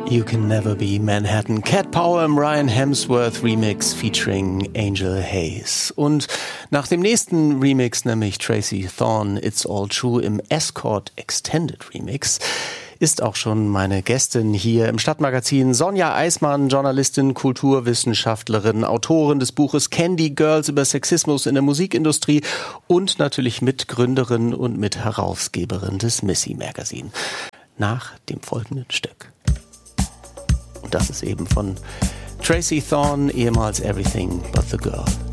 You Can Never Be Manhattan. Cat Power im Ryan Hemsworth Remix featuring Angel Hayes. Und nach dem nächsten Remix, nämlich Tracy Thorn, It's All True im Escort Extended Remix, ist auch schon meine Gästin hier im Stadtmagazin, Sonja Eismann, Journalistin, Kulturwissenschaftlerin, Autorin des Buches Candy Girls über Sexismus in der Musikindustrie und natürlich Mitgründerin und Mitherausgeberin des Missy Magazine. Nach dem folgenden Stück. Und das ist eben von Tracy Thorn, ehemals Everything But the Girl.